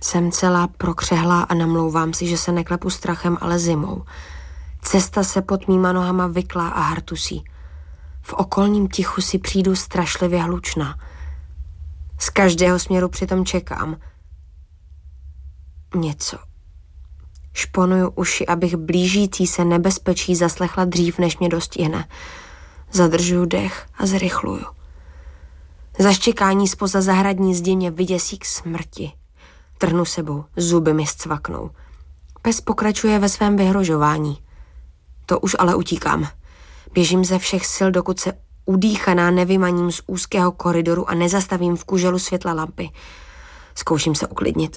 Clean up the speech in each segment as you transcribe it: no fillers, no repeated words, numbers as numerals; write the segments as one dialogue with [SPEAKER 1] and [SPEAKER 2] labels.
[SPEAKER 1] Jsem celá prokřehlá a namlouvám si, že se neklepu strachem, ale zimou. Cesta se pod mýma nohama vyklá a hartusí. V okolním tichu si přijdu strašlivě hlučná. Z každého směru přitom čekám. Něco. Šponuju uši, abych blížící se nebezpečí zaslechla dřív, než mě dostihne. Zadržuju dech a zrychluju. Zaštěkání zpoza zahradní zdi mě vyděsí k smrti. Trhnu sebou, zuby mi zcvaknou. Pes pokračuje ve svém vyhrožování. To už ale utíkám. Běžím ze všech sil, dokud se udýchaná nevymaním z úzkého koridoru a nezastavím v kuželu světla lampy. Zkouším se uklidnit.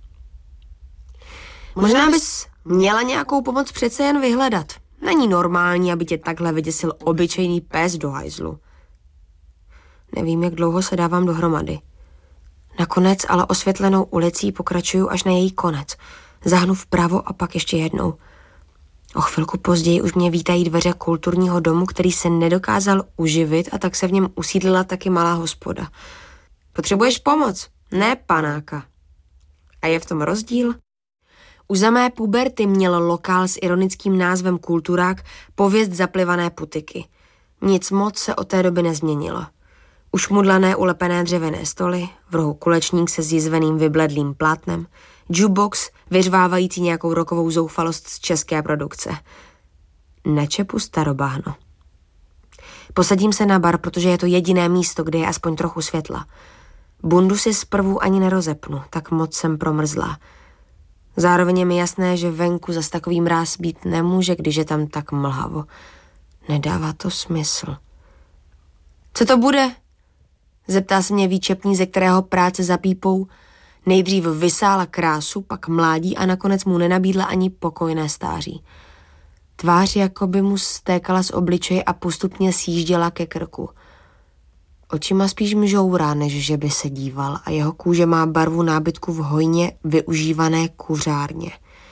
[SPEAKER 1] Možná bys měla nějakou pomoc přece jen vyhledat. Není normální, aby tě takhle vyděsil obyčejný pes do hajzlu. Nevím, jak dlouho se dávám dohromady. Nakonec ale osvětlenou ulicí pokračuju až na její konec. Zahnu vpravo a pak ještě jednou. O chvilku později už mě vítají dveře kulturního domu, který se nedokázal uživit, a tak se v něm usídlila taky malá hospoda. Potřebuješ pomoc? Ne, panáka. A je v tom rozdíl? Už za mé puberty měl lokál s ironickým názvem Kulturák pověst zaplivané putiky. Nic moc se od té doby nezměnilo. Ušmudlané ulepené dřevěné stoly, v rohu kulečník se zjizveným vybledlým plátnem, jukebox vyřvávající nějakou rokovou zoufalost z české produkce. Nečepu starobáhno. Posadím se na bar, protože je to jediné místo, kde je aspoň trochu světla. Bundu si zprvu ani nerozepnu, tak moc jsem promrzlá. Zároveň je mi jasné, že venku zas takový mráz být nemůže, když je tam tak mlhavo. Nedává to smysl. Co to bude? Zeptá se mě výčepní, ze kterého práce za pípou nejdřív vysála krásu, pak mládí a nakonec mu nenabídla ani pokojné stáří. Tvář jako by mu stékala z obličeje a postupně sjížděla ke krku. Očima spíš mžourá, než že by se díval, a jeho kůže má barvu nábytku v hojně využívané kuřárně.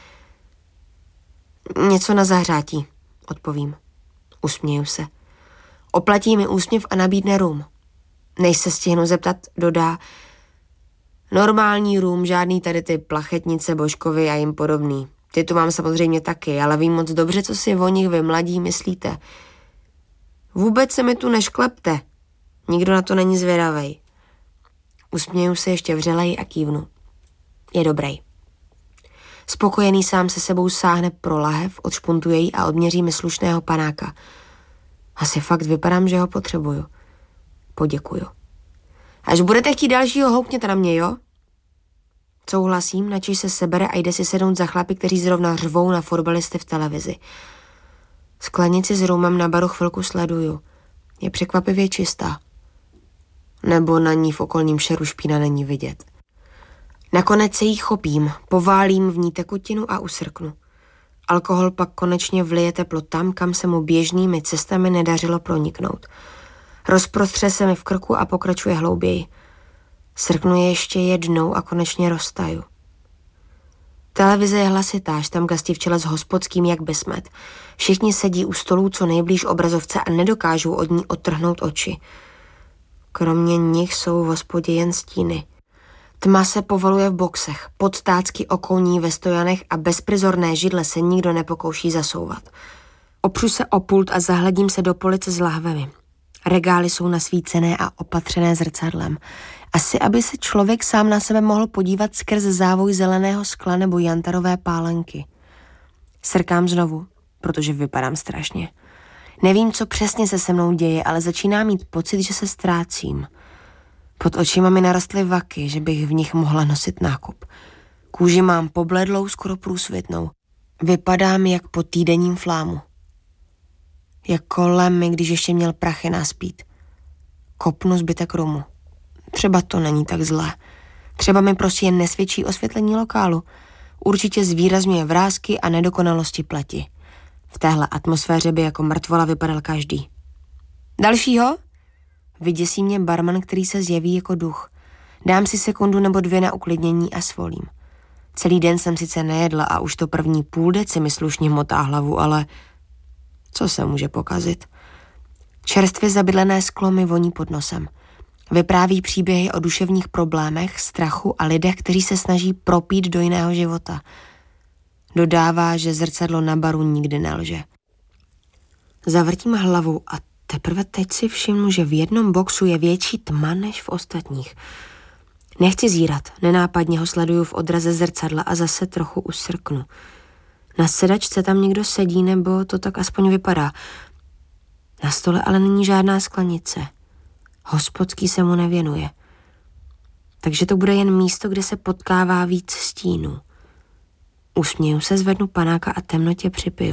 [SPEAKER 1] Něco na zahřátí, odpovím. Usměju se. Oplatí mi úsměv a nabídne rum. Než se stihnu zeptat, dodá: normální rum, žádný tady ty plachetnice, božkovy a jim podobný. Ty tu mám samozřejmě taky, ale vím moc dobře, co si o nich vy mladí myslíte. Vůbec se mi tu nešklepte. Nikdo na to není zvědavej. Usměju se ještě vřeleji a kývnu. Je dobrý. Spokojený sám se sebou sáhne pro lahev, odšpuntuje ji a odměří mi slušného panáka. Asi fakt vypadám, že ho potřebuju. Poděkuju. Až budete chtít dalšího, houkněte na mě, jo? Souhlasím, načež se sebere a jde si sednout za chlapy, kteří zrovna řvou na fotbalisty v televizi. Sklenici s rumem na baru chvilku sleduju. Je překvapivě čistá. Nebo na ní v okolním šeru špína není vidět. Nakonec se jí chopím, poválím v ní tekutinu a usrknu. Alkohol pak konečně vlije teplo tam, kam se mu běžnými cestami nedařilo proniknout. Rozprostře se mi v krku a pokračuje hlouběji. Srknu je ještě jednou a konečně roztaju. Televize je hlasitá, štamgasti v čele s hospodským jak besmet. Všichni sedí u stolů co nejblíž obrazovce a nedokážou od ní odtrhnout oči. Kromě nich jsou v hospodě jen stíny. Tma se povaluje v boxech, podtácky okolní ve stojanech a bezprizorné židle se nikdo nepokouší zasouvat. Opřu se o pult a zahledím se do police s lahvemi. Regály jsou nasvícené a opatřené zrcadlem. Asi, aby se člověk sám na sebe mohl podívat skrz závoj zeleného skla nebo jantarové pálenky. Srkám znovu, protože vypadám strašně. Nevím, co přesně se se mnou děje, ale začínám mít pocit, že se ztrácím. Pod očima mi narostly vaky, že bych v nich mohla nosit nákup. Kůži mám pobledlou, skoro průsvitnou. Vypadám jak po týdenním flámu. Jako Lemmy, když ještě měl prachy naspít. Kopnu zbytek rumu. Třeba to není tak zlé. Třeba mi prostě jen nesvědčí osvětlení lokálu. Určitě zvýrazňuje vrásky a nedokonalosti pleti. V téhle atmosféře by jako mrtvola vypadal každý. Dalšího? Vyděsí mě barman, který se zjeví jako duch. Dám si sekundu nebo dvě na uklidnění a svolím. Celý den jsem sice nejedla a už to první půl deci mi slušně motá hlavu, ale co se může pokazit? Čerstvě zabydlené sklo mi voní pod nosem. Vypráví příběhy o duševních problémech, strachu a lidech, kteří se snaží propít do jiného života. Dodává, že zrcadlo na baru nikdy nelže. Zavrtím hlavou a teprve teď si všimnu, že v jednom boxu je větší tma než v ostatních. Nechci zírat, nenápadně ho sleduju v odraze zrcadla a zase trochu usrknu. Na sedačce tam někdo sedí, nebo to tak aspoň vypadá. Na stole ale není žádná sklenice. Hospodský se mu nevěnuje. Takže to bude jen místo, kde se potkává víc stínů. Usměju se, zvednu panáka a temnotě připiju.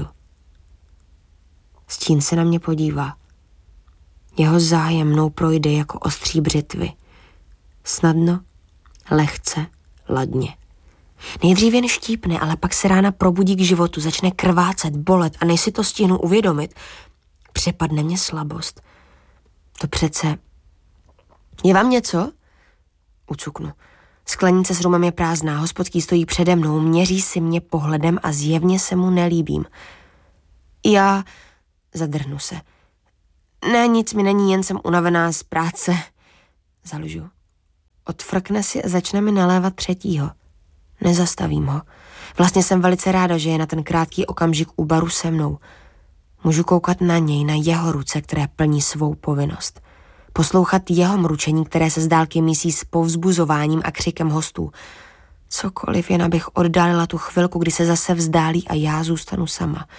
[SPEAKER 1] Stín se na mě podívá. Jeho zájem mnou projde jako ostří břitvy. Snadno, lehce, ladně. Nejdřív jen štípne, ale pak se rána probudí k životu, začne krvácet, bolet a než si to stihnu uvědomit, přepadne mě slabost. To přece... Je vám něco? Ucuknu. Sklenice s rumem je prázdná, hospodský stojí přede mnou, měří si mě pohledem a zjevně se mu nelíbím. Já... Zadrhnu se. Ne, nic mi není, jen jsem unavená z práce. Zalžu. Odfrkne si a začne mi nalévat třetího. Nezastavím ho. Vlastně jsem velice ráda, že je na ten krátký okamžik u baru se mnou. Můžu koukat na něj, na jeho ruce, které plní svou povinnost. Poslouchat jeho mručení, které se z dálky mísí s povzbuzováním a křikem hostů. Cokoliv, jen abych oddálila tu chvilku, kdy se zase vzdálí a já zůstanu sama.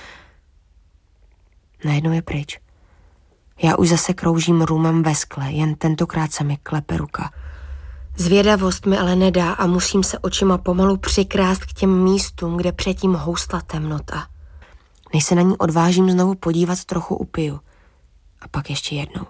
[SPEAKER 1] Najednou je pryč. Já už zase kroužím rumem ve skle, jen tentokrát se mi klepe ruka. Zvědavost mi ale nedá a musím se očima pomalu přikrást k těm místům, kde předtím houstla temnota. Než se na ní odvážím znovu podívat, trochu upiju. A pak ještě jednou.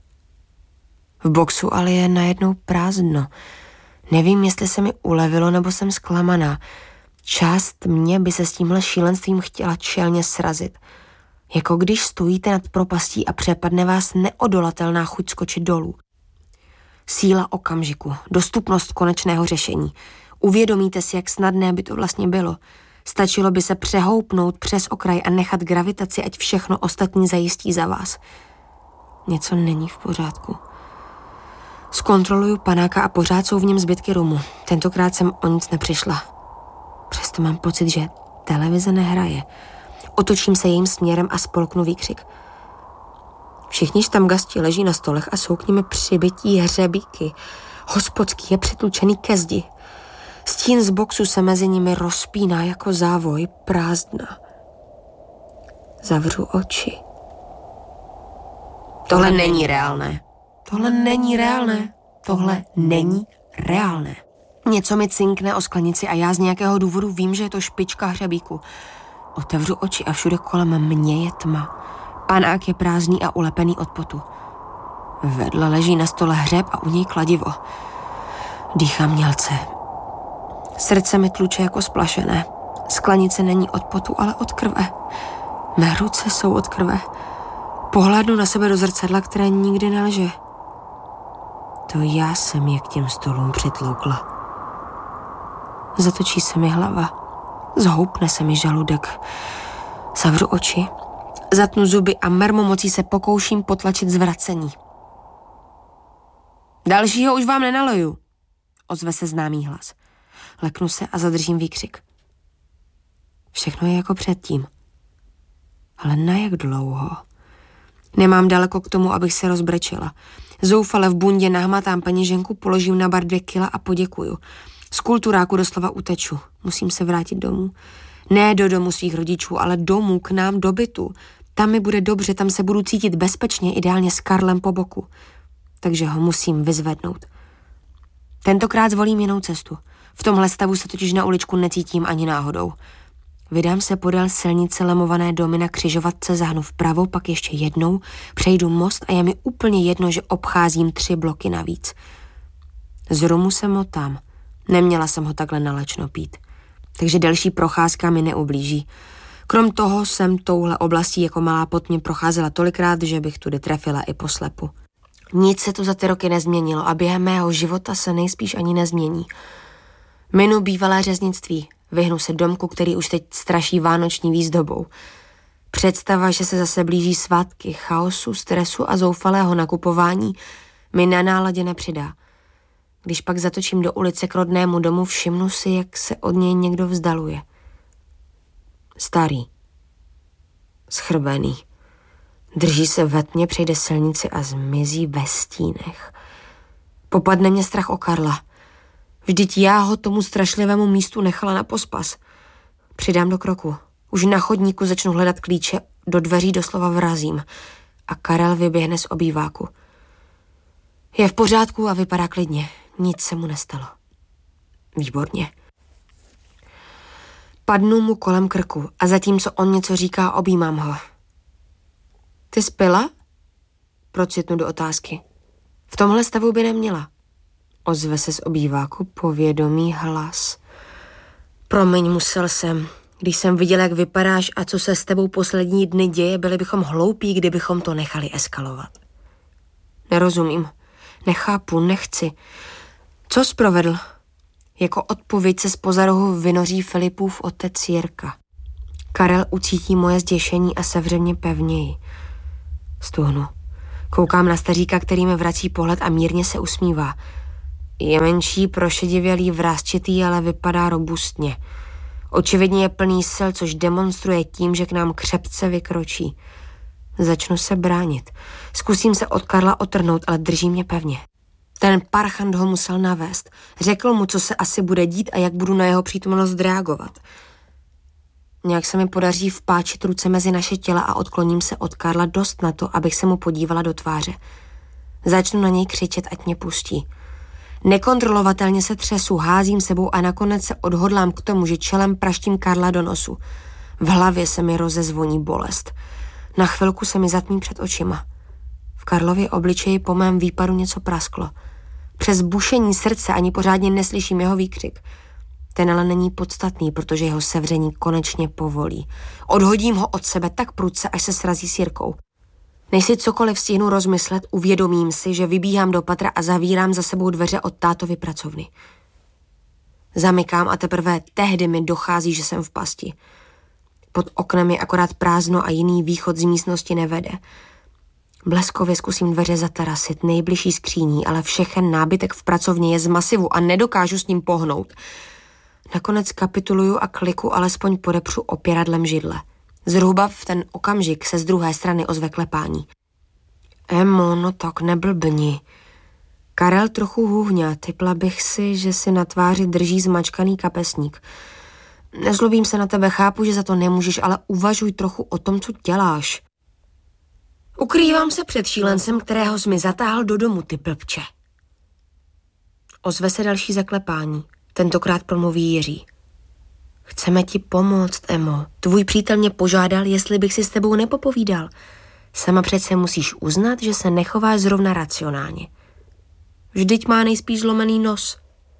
[SPEAKER 1] V boxu ale je najednou prázdno. Nevím, jestli se mi ulevilo, nebo jsem zklamaná. Část mě by se s tímhle šílenstvím chtěla čelně srazit. Jako když stojíte nad propastí a přepadne vás neodolatelná chuť skočit dolů. Síla okamžiku, dostupnost konečného řešení. Uvědomíte si, jak snadné by to vlastně bylo. Stačilo by se přehoupnout přes okraj a nechat gravitaci, ať všechno ostatní zajistí za vás. Něco není v pořádku. Zkontroluju panáka a pořád jsou v něm zbytky rumu. Tentokrát jsem o nic nepřišla. Přesto mám pocit, že televize nehraje. Otočím se jejím směrem a spolknu výkřik. Všichni štamgasti leží na stolech a jsou k nimi přibití hřebíky. Hospodský je přitlučený ke zdi. Stín z boxu se mezi nimi rozpíná jako závoj, prázdná. Zavřu oči. Tohle není reálné. Tohle není reálné. Tohle není reálné. Něco mi cinkne o sklenici a já z nějakého důvodu vím, že je to špička hřebíku. Otevřu oči a všude kolem mě je tma. Panák je prázdný a ulepený od potu. Vedle leží na stole hřeb a u něj kladivo. Dýchám mělce. Srdce mi tluče jako splašené. Sklenice není od potu, ale od krve. Mé ruce jsou od krve. Pohlédnu na sebe do zrcadla, které nikdy nelže. To já jsem je k těm stolům přitloukla. Zatočí se mi hlava. Zhoupne se mi žaludek. Zavřu oči, zatnu zuby a mermomocí se pokouším potlačit zvracení. Dalšího už vám nenaloju, ozve se známý hlas. Leknu se a zadržím výkřik. Všechno je jako předtím. Ale na jak dlouho? Nemám daleko k tomu, abych se rozbrečela. Zoufale v bundě nahmatám peněženku, položím na bar 2 kila a poděkuju. Z kulturáku doslova uteču. Musím se vrátit domů. Ne do domu svých rodičů, ale domů k nám do bytu. Tam mi bude dobře, tam se budu cítit bezpečně, ideálně s Karlem po boku. Takže ho musím vyzvednout. Tentokrát zvolím jinou cestu. V tomhle stavu se totiž na uličku necítím ani náhodou. Vydám se podél silnice lemované domy na křižovatce, zahnu vpravo, pak ještě jednou, přejdu most a je mi úplně jedno, že obcházím 3 bloky navíc. Z rumu se motám. Neměla jsem ho takhle nalečno pít. Takže další procházka mi neublíží. Krom toho jsem touhle oblastí jako malá pot mě procházela tolikrát, že bych tudy trefila i poslepu. Nic se tu za ty roky nezměnilo a během mého života se nejspíš ani nezmění. Minu bývalé řeznictví, vyhnu se domku, který už teď straší vánoční výzdobou. Představa, že se zase blíží svátky chaosu, stresu a zoufalého nakupování, mi na náladě nepřidá. Když pak zatočím do ulice k rodnému domu, všimnu si, jak se od něj někdo vzdaluje. Starý. Schrbený. Drží se ve tmě, přejde silnici a zmizí ve stínech. Popadne mě strach o Karla. Vždyť já ho tomu strašlivému místu nechala na pospas. Přidám do kroku. Už na chodníku začnu hledat klíče, do dveří doslova vrazím. A Karel vyběhne z obýváku. Je v pořádku a vypadá klidně. Nic se mu nestalo. Výborně. Padnu mu kolem krku a zatímco on něco říká, objímám ho. Ty spila? Procitnu do otázky. V tomhle stavu by neměla. Ozve se z obýváku povědomý hlas. Promiň, musel jsem. Když jsem viděl, jak vypadáš a co se s tebou poslední dny děje, byli bychom hloupí, kdybychom to nechali eskalovat. Nerozumím. Nechápu, nechci. Co jsi provedl? Jako odpověď se zpoza rohu vynoří Filipův otec Jirka. Karel ucítí moje zděšení a sevře mě pevněji. Stuhnu. Koukám na staříka, který mi vrací pohled a mírně se usmívá. Je menší, prošedivělý, vrásčitý, ale vypadá robustně. Očividně je plný sil, což demonstruje tím, že k nám křepce vykročí. Začnu se bránit. Zkusím se od Karla otrhnout, ale drží mě pevně. Ten parchant ho musel navést. Řekl mu, co se asi bude dít a jak budu na jeho přítomnost reagovat. Nějak se mi podaří vpáčit ruce mezi naše těla a odkloním se od Karla dost na to, abych se mu podívala do tváře. Začnu na něj křičet, ať mě pustí. Nekontrolovatelně se třesu, házím sebou a nakonec se odhodlám k tomu, že čelem praštím Karla do nosu. V hlavě se mi rozezvoní bolest. Na chvilku se mi zatmí před očima. V Karlově obličeji po mém výpadu něco prasklo. Přes bušení srdce ani pořádně neslyším jeho výkřik. Ten ale není podstatný, protože jeho sevření konečně povolí. Odhodím ho od sebe tak prudce, až se srazí s Jirkou. Než si cokoliv stihnu rozmyslet, uvědomím si, že vybíhám do patra a zavírám za sebou dveře od tátovy pracovny. Zamykám a teprve tehdy mi dochází, že jsem v pasti. Pod oknem je akorát prázdno a jiný východ z místnosti nevede. Bleskově zkusím dveře zatarasit nejbližší skříní, ale všechen nábytek v pracovně je z masivu a nedokážu s ním pohnout. Nakonec kapituluju a kliku alespoň podepřu opěradlem židle. Zhruba v ten okamžik se z druhé strany ozve klepání. Emo, no tak neblbni. Karel trochu hůhňá, typla bych si, že si na tváři drží zmačkaný kapesník. Nezlobím se na tebe, chápu, že za to nemůžeš, ale uvažuj trochu o tom, co děláš. Ukrývám se před šílencem, kterého jsi mi zatáhl do domu, ty blbče. Ozve se další zaklepání. Tentokrát promluví Jiří. Chceme ti pomoct, Emo. Tvůj přítel mě požádal, jestli bych si s tebou nepopovídal. Sama přece musíš uznat, že se nechováš zrovna racionálně. Vždyť má nejspíš zlomený nos.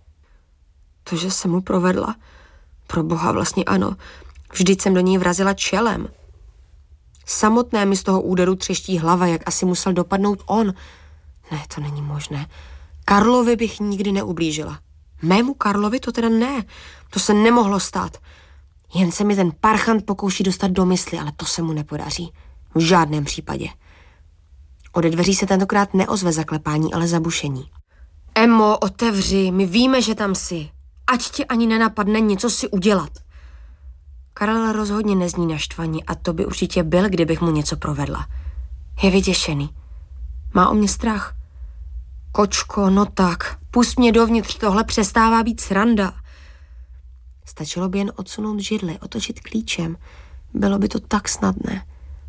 [SPEAKER 1] To, že jsem mu provedla? Pro boha vlastně ano. Vždyť jsem do něj vrazila čelem. Samotné mi z toho úderu třeští hlava, jak asi musel dopadnout on. Ne, to není možné. Karlovi bych nikdy neublížila. Mému Karlovi to teda ne. To se nemohlo stát. Jen se mi ten parchant pokouší dostat do mysli, ale to se mu nepodaří. V žádném případě. Ode dveří se tentokrát neozve zaklepání, ale zabušení. Emo, otevři, my víme, že tam jsi. Ať ti ani nenapadne něco si udělat. Karel rozhodně nezní naštvaně a to by určitě byl, kdybych mu něco provedla. Je vyděšený. Má o mě strach. Kočko, no tak, pust mě dovnitř, tohle přestává být sranda. Stačilo by jen odsunout židli, otočit klíčem. Bylo by to tak snadné.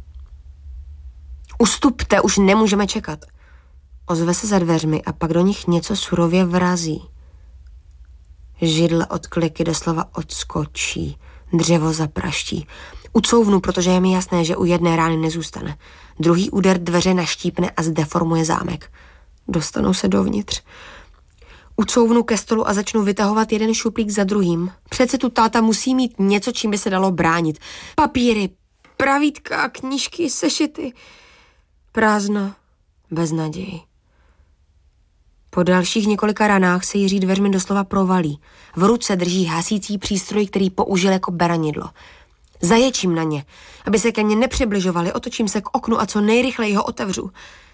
[SPEAKER 1] Ustupte, už nemůžeme čekat. Ozve se za dveřmi a pak do nich něco surově vrazí. Židle od kliky doslova odskočí, dřevo zapraští. Ucouvnu, protože je mi jasné, že u jedné rány nezůstane. Druhý úder dveře naštípne a zdeformuje zámek. Dostanou se dovnitř. Ucouvnu ke stolu a začnu vytahovat jeden šuplík za druhým. Přece tu táta musí mít něco, čím by se dalo bránit. Papíry, pravítka, knížky, sešity. Prázdno, bez naději. Po dalších několika ranách se Jiří dveřmi doslova provalí. V ruce drží hasící přístroj, který použil jako beranidlo. Zaječím na ně, aby se ke mně nepřibližovali, otočím se k oknu a co nejrychleji ho otevřu.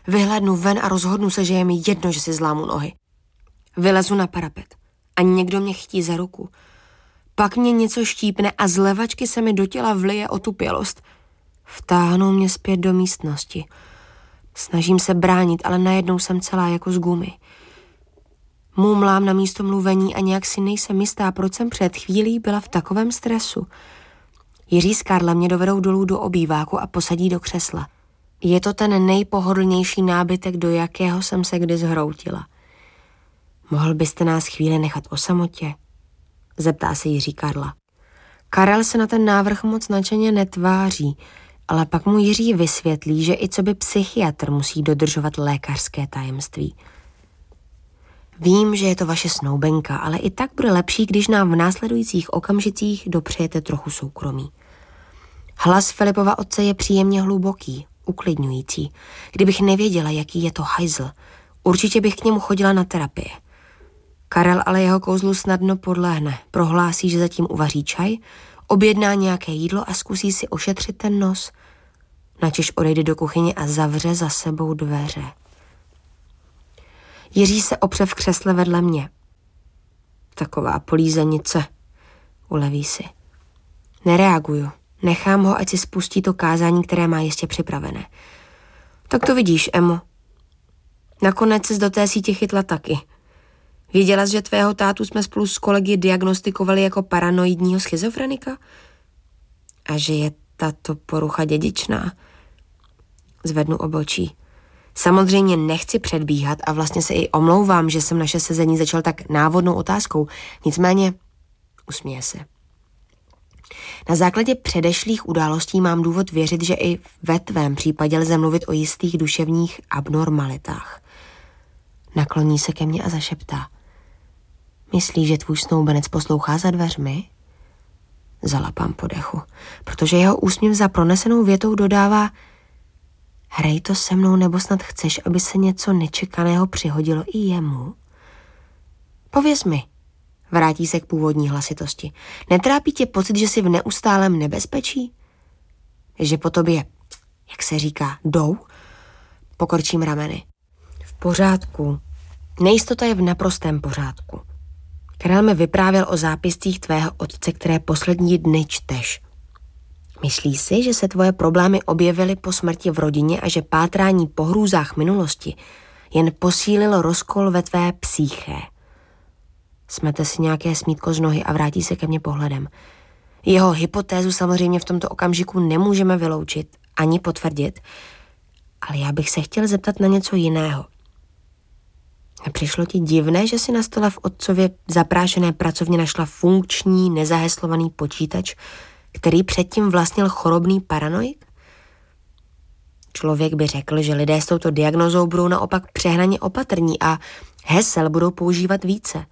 [SPEAKER 1] Vyhlédnu ven a rozhodnu se, že je mi jedno, že si zlámu nohy. Vylezu na parapet a někdo mě chytí za ruku. Pak mě něco štípne a z levačky se mi do těla vlije otupělost. Vtáhnou mě zpět do místnosti. Snažím se bránit, ale najednou jsem celá jako z gumy. Mumlám na místo mluvení a nějak si nejsem jistá, proč jsem před chvílí byla v takovém stresu. Jiří s Karlem mě dovedou dolů do obýváku a posadí do křesla. Je to ten nejpohodlnější nábytek, do jakého jsem se kdy zhroutila. Mohl byste nás chvíli nechat o samotě? Zeptá se Jiří Karla. Karel se na ten návrh moc nadšeně netváří, ale pak mu Jiří vysvětlí, že i coby psychiatr musí dodržovat lékařské tajemství. Vím, že je to vaše snoubenka, ale i tak bude lepší, když nám v následujících okamžicích dopřejete trochu soukromí. Hlas Filipova otce je příjemně hluboký, uklidňující. Kdybych nevěděla, jaký je to hajzl, určitě bych k němu chodila na terapie. Karel ale jeho kouzlu snadno podlehne, prohlásí, že zatím uvaří čaj, objedná nějaké jídlo a zkusí si ošetřit ten nos, načež odejde do kuchyně a zavře za sebou dveře. Jiří se opře v křesle vedle mě. Taková polízenice, uleví si. Nereaguju, nechám ho, ať si spustí to kázání, které má ještě připravené. Tak to vidíš, Emo. Nakonec ses do té sítě chytla taky. Věděla jsi, že tvého tátu jsme spolu s kolegy diagnostikovali jako paranoidního schizofrenika? A že je tato porucha dědičná? Zvednu obočí. Samozřejmě nechci předbíhat a vlastně se i omlouvám, že jsem naše sezení začal tak návodnou otázkou. Nicméně usměje se. Na základě předešlých událostí mám důvod věřit, že i ve tvém případě lze mluvit o jistých duševních abnormalitách. Nakloní se ke mně a zašeptá. Myslíš, že tvůj snoubenec poslouchá za dveřmi? Zalapám po dechu, protože jeho úsměv za pronesenou větou dodává: hrej to se mnou, nebo snad chceš, aby se něco nečekaného přihodilo i jemu? Pověz mi, vrátí se k původní hlasitosti. Netrápí tě pocit, že jsi v neustálém nebezpečí? Že po tobě, jak se říká, jdou? Pokorčím rameny. V pořádku. Nejistota je v naprostém pořádku. Karel mi vyprávěl o zápiscích tvého otce, které poslední dny čteš. Myslíš si, že se tvoje problémy objevily po smrti v rodině a že pátrání po hrůzách minulosti jen posílilo rozkol ve tvé psyché? Smete si nějaké smítko z nohy a vrátí se ke mně pohledem. Jeho hypotézu samozřejmě v tomto okamžiku nemůžeme vyloučit ani potvrdit, ale já bych se chtěl zeptat na něco jiného. Nepřišlo ti divné, že si na stole v otcově zaprášené pracovně našla funkční, nezaheslovaný počítač, který předtím vlastnil chorobný paranoik? Člověk by řekl, že lidé s touto diagnózou budou naopak přehnaně opatrní a hesel budou používat více.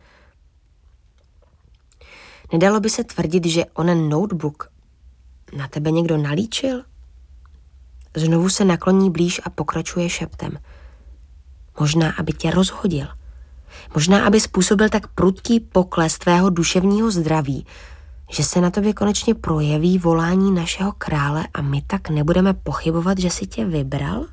[SPEAKER 1] Nedalo by se tvrdit, že onen notebook na tebe někdo nalíčil? Znovu se nakloní blíž a pokračuje šeptem. Možná, aby tě rozhodil. Možná, aby způsobil tak prudký pokles tvého duševního zdraví, že se na tobě konečně projeví volání našeho krále a my tak nebudeme pochybovat, že si tě vybral?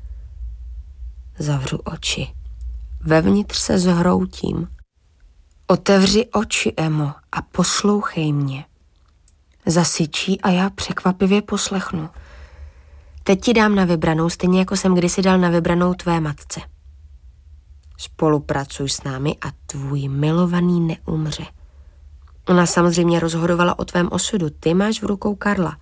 [SPEAKER 1] Zavřu oči. Vevnitř se zhroutím. Otevři oči, Emo, a poslouchej mě. Zasyčí a já překvapivě poslechnu. Teď ti dám na vybranou, stejně jako jsem kdysi dal na vybranou tvé matce. Spolupracuj s námi a tvůj milovaný neumře. Ona samozřejmě rozhodovala o tvém osudu. Ty máš v rukou Karla.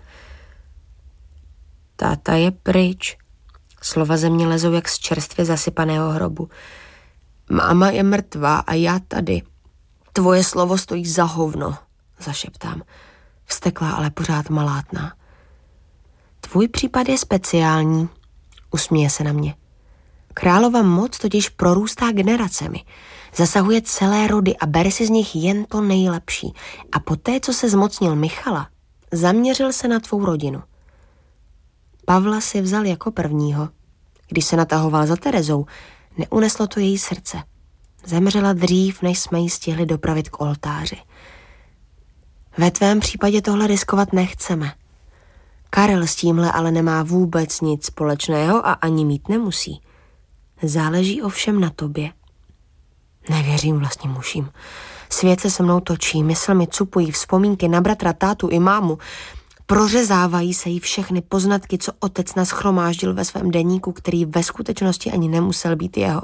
[SPEAKER 1] Táta je pryč. Slova ze mě lezou jak z čerstvě zasypaného hrobu. Máma je mrtvá a já tady. Tvoje slovo stojí za hovno, zašeptám. Vzteklá, ale pořád malátná. Tvůj případ je speciální, usměje se na mě. Králova moc totiž prorůstá generacemi. Zasahuje celé rody a bere si z nich jen to nejlepší. A poté, co se zmocnil Michala, zaměřil se na tvou rodinu. Pavla si vzal jako prvního. Když se natahoval za Terezou, neuneslo to její srdce. Zemřela dřív, než jsme ji stihli dopravit k oltáři. Ve tvém případě tohle riskovat nechceme. Karel s tímhle ale nemá vůbec nic společného a ani mít nemusí. Záleží ovšem na tobě. Nevěřím vlastním uším. Svět se mnou točí, mysl mi cupují vzpomínky na bratra, tátu i mámu. Prořezávají se jí všechny poznatky, co otec nashromáždil ve svém deníku, který ve skutečnosti ani nemusel být jeho.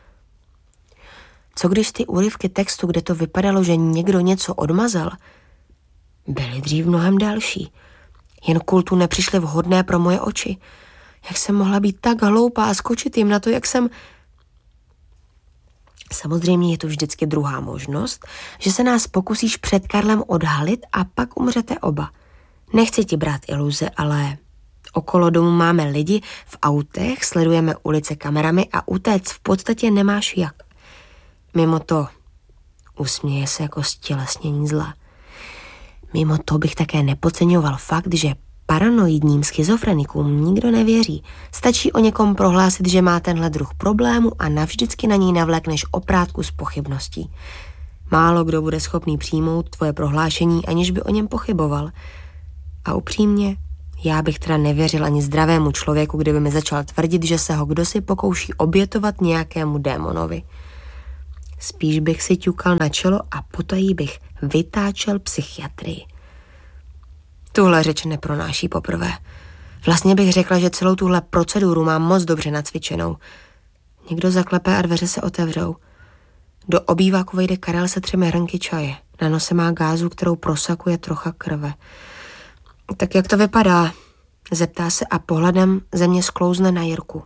[SPEAKER 1] Co když ty úryvky textu, kde to vypadalo, že někdo něco odmazal, byly dřív mnohem další. Jen kultu nepřišly vhodné pro moje oči. Jak jsem mohla být tak hloupá a skočit jim na to, jak jsem... Samozřejmě je tu vždycky druhá možnost, že se nás pokusíš před Karlem odhalit a pak umřete oba. Nechci ti brát iluze, ale okolo domu máme lidi v autech, sledujeme ulice kamerami a utéct v podstatě nemáš jak. Mimo to usměje se jako stělesnění zla. Mimo to bych také nepodceňoval fakt, že paranoidním schizofrenikům nikdo nevěří. Stačí o někom prohlásit, že má tenhle druh problému a navždycky na něj navlékneš oprátku z pochybností. Málo kdo bude schopný přijmout tvoje prohlášení, aniž by o něm pochyboval. A upřímně, já bych teda nevěřil ani zdravému člověku, kdyby mi začal tvrdit, že se ho kdosi pokouší obětovat nějakému démonovi. Spíš bych si ťukal na čelo a potají bych vytáčel psychiatrii. Tuhle řeč nepronáší poprvé. Vlastně bych řekla, že celou tuhle proceduru mám moc dobře nacvičenou. Někdo zaklepe a dveře se otevřou. Do obýváku vejde Karel se 3 hrnky čaje. Na nose má gázu, kterou prosakuje trocha krve. Tak jak to vypadá? Zeptá se a pohledem ze mě sklouzne na Jirku.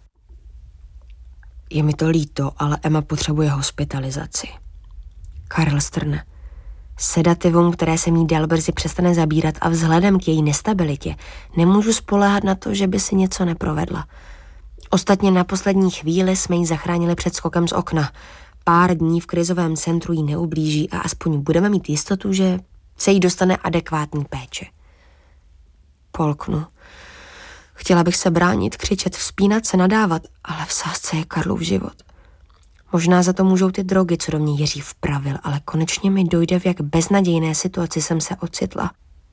[SPEAKER 1] Je mi to líto, ale Emma potřebuje hospitalizaci. Karel strne. Sedativum, které se mi dal brzy přestane zabírat a vzhledem k její nestabilitě nemůžu spoléhat na to, že by si něco neprovedla. Ostatně na poslední chvíli jsme ji zachránili před skokem z okna. Pár dní v krizovém centru jí neublíží a aspoň budeme mít jistotu, že se jí dostane adekvátní péče. Polknu. Chtěla bych se bránit, křičet, vzpínat se, nadávat, ale v sázce je Karlův život. Možná za to můžou ty drogy, co do mě Jiří vpravil, ale konečně mi dojde, v jak beznadějné situaci jsem se ocitla.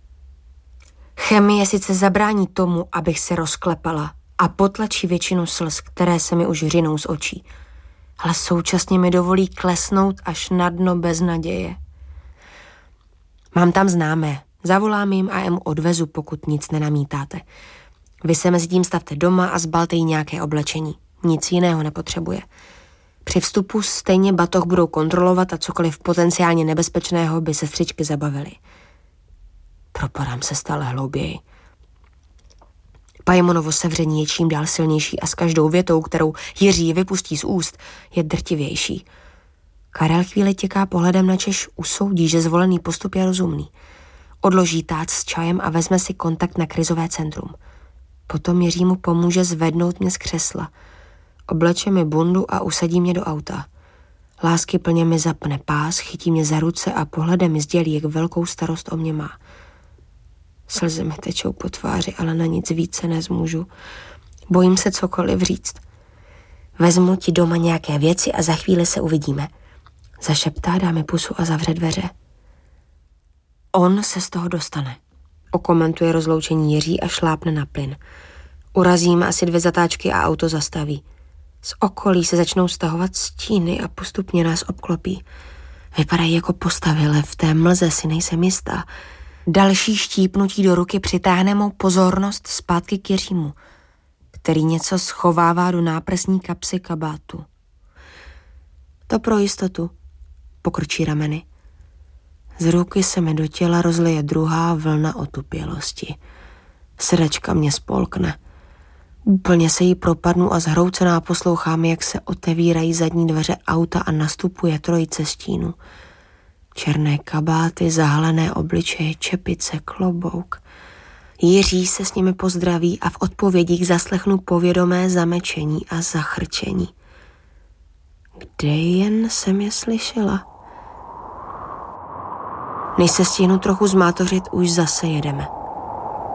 [SPEAKER 1] Chemie sice zabrání tomu, abych se rozklepala a potlačí většinu slz, které se mi už řinou z očí, ale současně mi dovolí klesnout až na dno beznaděje. Mám tam známé, zavolám jim a jemu odvezu, pokud nic nenamítáte. Vy se mezi tím stavte doma a zbalte jí nějaké oblečení. Nic jiného nepotřebuje. Při vstupu stejně batoh budou kontrolovat a cokoliv potenciálně nebezpečného by sestřičky zabavily. Propadám se stále hlouběji. Pajmonovo sevření je čím dál silnější a s každou větou, kterou Jiří vypustí z úst, je drtivější. Karel chvíli těká pohledem na Češ, usoudí, že zvolený postup je rozumný. Odloží tác s čajem a vezme si kontakt na krizové centrum. Potom Jiří mu pomůže zvednout mě z křesla. Obleče mi bundu a usadí mě do auta. Láskyplně mi zapne pás, chytí mě za ruce a pohledem mi sdělí, jak velkou starost o mě má. Slzy mi tečou po tváři, ale na nic více nezmůžu. Bojím se cokoliv říct. Vezmu ti doma nějaké věci a za chvíli se uvidíme. Zašeptá, dá mi pusu a zavře dveře. On se z toho dostane. Okomentuje rozloučení Jiří a šlápne na plyn. Urazím asi 2 zatáčky a auto zastaví. Z okolí se začnou stahovat stíny a postupně nás obklopí. Vypadají jako postavy, ale v té mlze si nejsem jistá. Další štípnutí do ruky přitáhne mou pozornost zpátky k Jiřímu, který něco schovává do náprsní kapsy kabátu. To pro jistotu, pokrčí rameny. Z ruky se mi do těla rozlije druhá vlna otupělosti. Srdečka mě spolkne. Úplně se jí propadnu a zhroucená poslouchám, jak se otevírají zadní dveře auta a nastupuje trojice stínů. Černé kabáty, zahalené obličeje, čepice, klobouk. Jiří se s nimi pozdraví a v odpovědích zaslechnu povědomé zamečení a zachrčení. Kde jen jsem je slyšela? Než se stihnu trochu zmátořit, už zase jedeme.